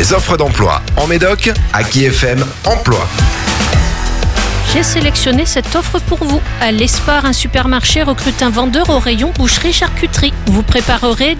Les offres d'emploi en Médoc, à Qui FM Emploi. J'ai sélectionné cette offre pour vous. À l'Espar, un supermarché recrute un vendeur au rayon boucherie-charcuterie. Vous préparerez